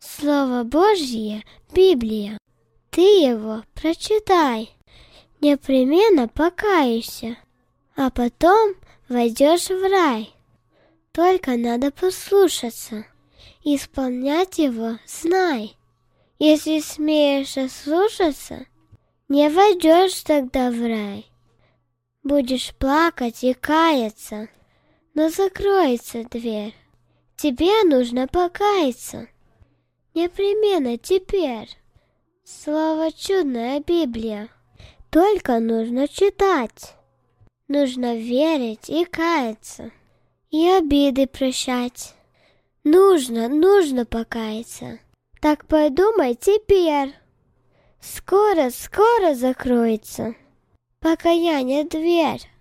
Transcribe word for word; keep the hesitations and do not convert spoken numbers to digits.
Слово Божье, Библия. Ты его прочитай, непременно покаешься, а потом войдешь в рай. Только надо послушаться, исполнять его знай. Если смеешь ослушаться, не войдешь тогда в рай. Будешь плакать и каяться, но закроется дверь. Тебе нужно покаяться, непременно теперь. Слово чудная Библия, только нужно читать. Нужно верить и каяться, и обиды прощать. Нужно, нужно покаяться. Так подумай теперь. Скоро, скоро закроется покаяние дверь.